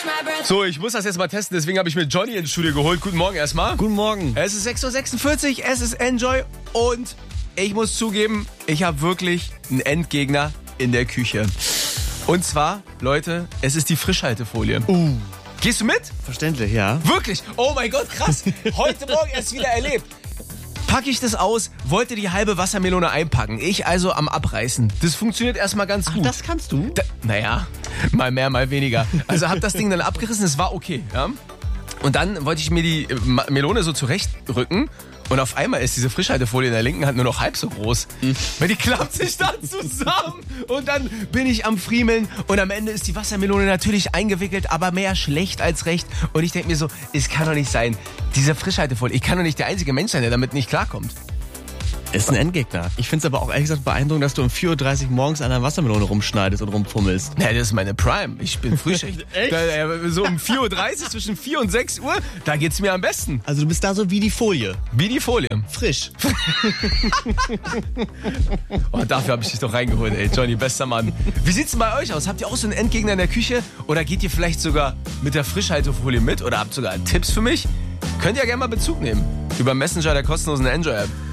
So, ich muss das jetzt mal testen, deswegen habe ich mir Johnny ins Studio geholt. Guten Morgen erstmal. Guten Morgen. Es ist 6.46 Uhr, es ist Enjoy und ich muss zugeben, ich habe wirklich einen Endgegner in der Küche. Und zwar, Leute, es ist die Frischhaltefolie. Gehst du mit? Verständlich, ja. Wirklich? Oh mein Gott, krass. Heute Morgen erst wieder erlebt. Packe ich das aus, wollte die halbe Wassermelone einpacken. Ich also am Abreißen. Das funktioniert erstmal ganz gut. Das kannst du? Naja, mal mehr, mal weniger. Also hab das Ding dann abgerissen, es war okay. Ja? Und dann wollte ich mir die Melone so zurechtrücken. Und auf einmal ist diese Frischhaltefolie in der linken Hand nur noch halb so groß. Weil die klappt sich dann zusammen. Und dann bin ich am Friemeln. Und am Ende ist die Wassermelone natürlich eingewickelt, aber mehr schlecht als recht. Und ich denke mir so, es kann doch nicht sein, diese Frischhaltefolie, ich kann doch nicht der einzige Mensch sein, der damit nicht klarkommt. Ist ein Endgegner. Ich finde es aber auch ehrlich gesagt beeindruckend, dass du um 4.30 Uhr morgens an einer Wassermelone rumschneidest und rumfummelst. Na, das ist meine Prime. Ich bin Frühschicht. Echt? So um 4.30 Uhr, zwischen 4 und 6 Uhr, da geht's mir am besten. Also du bist da so wie die Folie. Wie die Folie. Frisch. Oh, dafür habe ich dich doch reingeholt, ey. Johnny, bester Mann. Wie sieht's denn bei euch aus? Habt ihr auch so einen Endgegner in der Küche? Oder geht ihr vielleicht sogar mit der Frischhaltefolie mit? Oder habt sogar Tipps für mich? Könnt ihr ja gerne mal Bezug nehmen. Über Messenger der kostenlosen Enjoy-App.